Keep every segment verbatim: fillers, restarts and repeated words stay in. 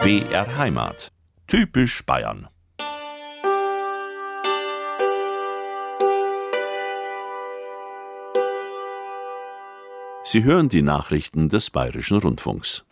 B R Heimat. Typisch Bayern. Sie hören die Nachrichten des Bayerischen Rundfunks.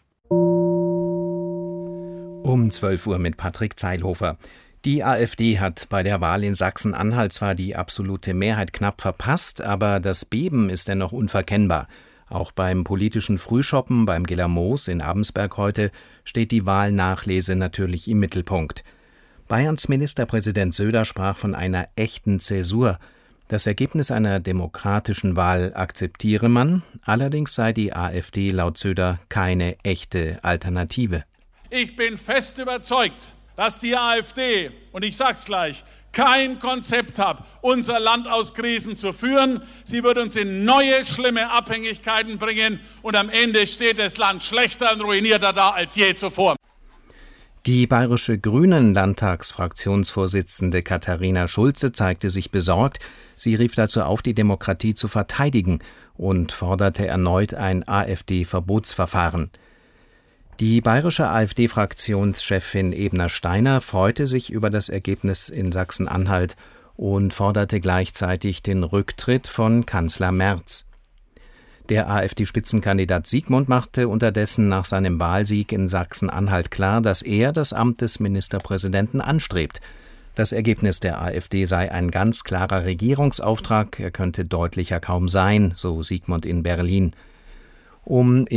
Um zwölf Uhr mit Patrick Zeilhofer. Die AfD hat bei der Wahl in Sachsen-Anhalt zwar die absolute Mehrheit knapp verpasst, aber das Beben ist dennoch unverkennbar. Auch beim politischen Frühschoppen beim Gillermoos in Abensberg heute steht die Wahlnachlese natürlich im Mittelpunkt. Bayerns Ministerpräsident Söder sprach von einer echten Zäsur. Das Ergebnis einer demokratischen Wahl akzeptiere man, allerdings sei die AfD laut Söder keine echte Alternative. Ich bin fest überzeugt, dass die AfD, und ich sag's gleich, kein Konzept hat, unser Land aus Krisen zu führen. Sie wird uns in neue, schlimme Abhängigkeiten bringen und am Ende steht das Land schlechter und ruinierter da als je zuvor. Die bayerische Grünen-Landtagsfraktionsvorsitzende Katharina Schulze zeigte sich besorgt. Sie rief dazu auf, die Demokratie zu verteidigen und forderte erneut ein AfD-Verbotsverfahren. Die bayerische AfD-Fraktionschefin Ebner-Steiner freute sich über das Ergebnis in Sachsen-Anhalt und forderte gleichzeitig den Rücktritt von Kanzler Merz. Der AfD-Spitzenkandidat Siegmund machte unterdessen nach seinem Wahlsieg in Sachsen-Anhalt klar, dass er das Amt des Ministerpräsidenten anstrebt. Das Ergebnis der AfD sei ein ganz klarer Regierungsauftrag, er könnte deutlicher kaum sein, so Siegmund in Berlin. Um